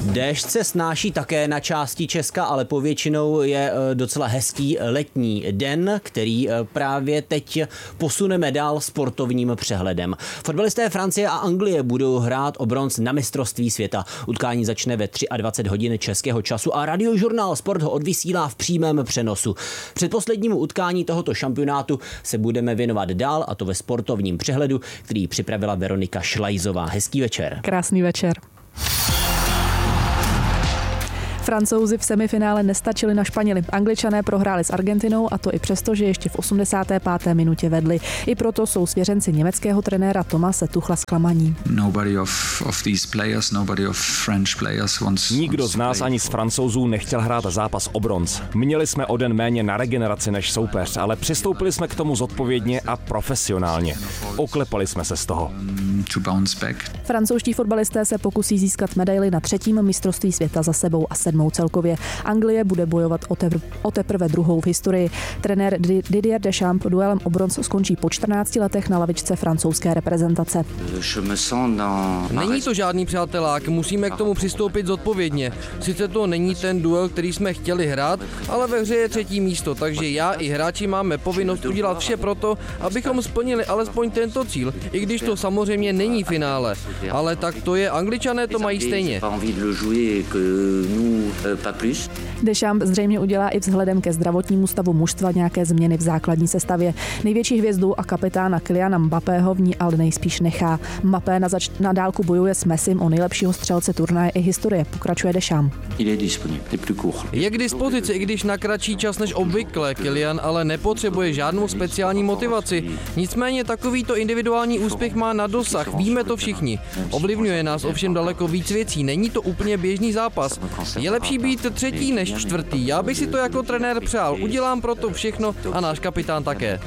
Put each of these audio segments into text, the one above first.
Déšť se snáší také na části Česka, ale povětšinou je docela hezký letní den, který právě teď posuneme dál sportovním přehledem. Fotbalisté Francie a Anglie budou hrát o bronz na mistrovství světa. Utkání začne ve 23 hodin českého času a radiožurnál Sport ho odvysílá v přímém přenosu. Předposlednímu utkání tohoto šampionátu se budeme věnovat dál, a to ve sportovním přehledu, který připravila Veronika Šlajzová. Hezký večer. Krásný večer. Francouzi v semifinále nestačili na Španěly. Angličané prohráli s Argentinou, a to i přesto, že ještě v 85. minutě vedli. I proto jsou svěřenci německého trenéra Thomase Tuchla zklamaní. Nikdo z nás ani z Francouzů nechtěl hrát zápas o bronz. Měli jsme o den méně na regeneraci než soupeř, ale přistoupili jsme k tomu zodpovědně a profesionálně. Oklepali jsme se z toho. Francouzští fotbalisté se pokusí získat medaili na 3. mistrovství světa za sebou a 7. celkově. Anglie bude bojovat o teprve 2. v historii. Trenér Didier Deschamps duelem o bronz skončí po 14 letech na lavičce francouzské reprezentace. Není to žádný přátelák, musíme k tomu přistoupit zodpovědně. Sice to není ten duel, který jsme chtěli hrát, ale ve hře je 3. místo, takže já i hráči máme povinnost udělat vše proto, abychom splnili alespoň tento cíl, i když to samozřejmě není finále. Ale tak to je, Angličané to mají stejně. Deschamps zřejmě udělá i vzhledem ke zdravotnímu stavu mužstva nějaké změny v základní sestavě. Největší hvězdu a kapitána Kyliana Mbappého v ní ale nejspíš nechá. Mbappé na dálku bojuje s Messim o nejlepšího střelce turnaje i historie, pokračuje Deschamps. Je k dispozici, i když na kratší čas než obvykle. Kylian ale nepotřebuje žádnou speciální motivaci. Nicméně takovýto individuální úspěch má na dosah, víme to všichni. Ovlivňuje nás ovšem daleko víc věcí, není to úplně běžný zápas. Je lepší být 3. než 4. Já bych si to jako trenér přál. Udělám proto všechno a náš kapitán také.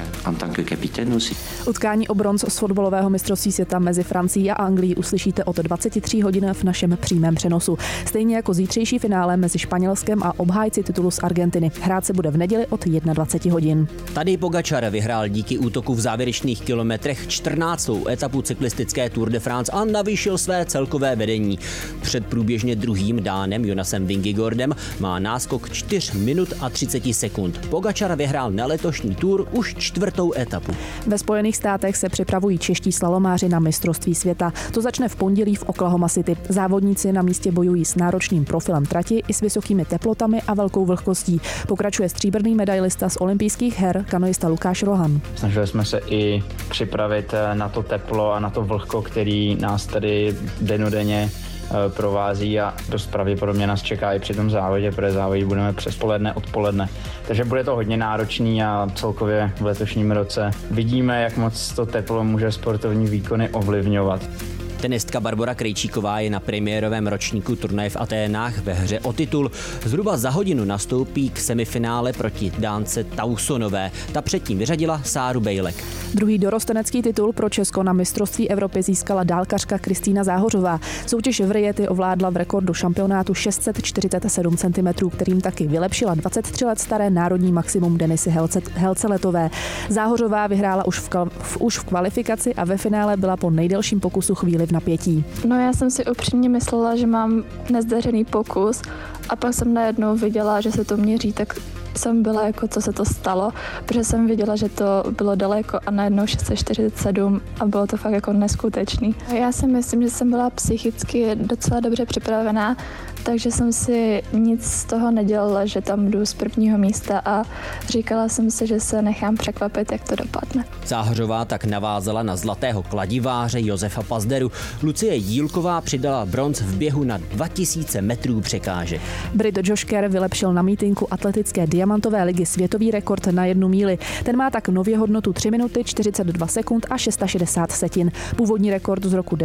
Utkání o bronz z fotbalového mistrovství světa mezi Francií a Anglií uslyšíte od 23 hodin v našem přímém přenosu. Stejně jako zítřejší finále mezi Španělskem a obhájci titulu z Argentiny. Hrát se bude v neděli od 21 hodin. Tadej Pogačar vyhrál díky útoku v závěrečných kilometrech 14. etapu cyklistické Tour de France a navýšil své celkové vedení. Před průběžně druhým Dánem Jonasem Vingegaardem má náskok 4 minut a 30 sekund. Pogačar vyhrál na letošní Tour už 4. etapu. Ve Spojených státech se připravují čeští slalomáři na mistrovství světa. To začne v pondělí v Oklahoma City. Závodníci na místě bojují s náročným profilem trati i s vysokými teplotami a velkou vlhkostí. Pokračuje stříbrný medailista z olympijských her, kanoista Lukáš Rohan. Snažili jsme se i připravit na to teplo a na to vlhko, který nás tady dennodenně provází a dost pravděpodobně nás čeká i při tom závodě, protože závodit budeme přes poledne, odpoledne. Takže bude to hodně náročný a celkově v letošním roce vidíme, jak moc to teplo může sportovní výkony ovlivňovat. Tenistka Barbora Krejčíková je na premiérovém ročníku turnaje v Aténách ve hře o titul. Zhruba za hodinu nastoupí k semifinále proti Dánce Tausonové. Ta předtím vyřadila Sáru Bejlek. Druhý dorostenecký titul pro Česko na mistrovství Evropy získala dálkařka Kristýna Záhořová. Soutěž v Rieti ovládla v rekordu šampionátu 647 cm, kterým taky vylepšila 23 let staré národní maximum Denisy Helceletové. Záhořová vyhrála už v kvalifikaci a ve finále byla po nejdelším pokusu chvíli v napětí. No, já jsem si upřímně myslela, že mám nezdařený pokus a pak jsem najednou viděla, že se to měří, tak jsem byla jako, co se to stalo, protože jsem viděla, že to bylo daleko a najednou 647 a bylo to fakt jako neskutečný. Já si myslím, že jsem byla psychicky docela dobře připravená, takže jsem si nic z toho nedělala, že tam jdu z 1. místa a říkala jsem si, že se nechám překvapit, jak to dopadne. Záhořová tak navázala na zlatého kladiváře Josefa Pazderu. Lucie Jílková přidala bronz v běhu na 2000 metrů překážek. Brit Josh Kerr vylepšil na mítinku atletické diamantové ligy světový rekord na 1 míli. Ten má tak nově hodnotu 3 minuty 42 sekund a 660 setin. Původní rekord z roku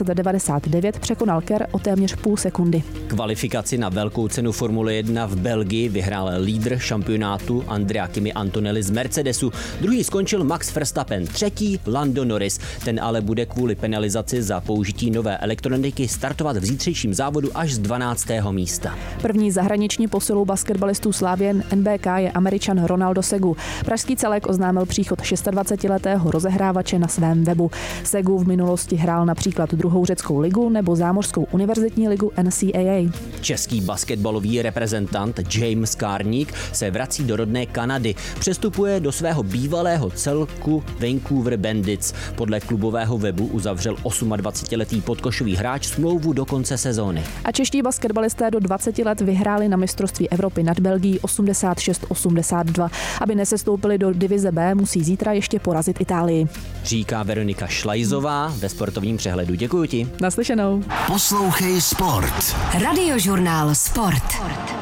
1999 překonal Kerr o téměř půl sekundy. Kvalifikaci na velkou cenu Formule 1 v Belgii vyhrál lídr šampionátu Andrea Kimi Antonelli z Mercedesu. Druhý skončil Max Verstappen, třetí Lando Norris. Ten ale bude kvůli penalizaci za použití nové elektroniky startovat v zítřejším závodu až z 12. místa. První zahraniční posilou basketbalistů Slavie NB BBK je Američan Ronaldo Segu. Pražský celek oznámil příchod 26letého rozehrávače na svém webu. Segu v minulosti hrál například druhou řeckou ligu nebo zámořskou univerzitní ligu NCAA. Český basketbalový reprezentant James Karník se vrací do rodné Kanady. Přestupuje do svého bývalého celku Vancouver Bandits. Podle klubového webu uzavřel 28letý podkošový hráč smlouvu do konce sezóny. A čeští basketbalisté do 20 let vyhráli na mistrovství Evropy nad Belgií 86-82. Aby nesestoupili do divize B, musí zítra ještě porazit Itálii. Říká Veronika Šlajzová ve sportovním přehledu. Děkuji ti. Naslyšenou. Poslouchej sport. Radiožurnál Sport.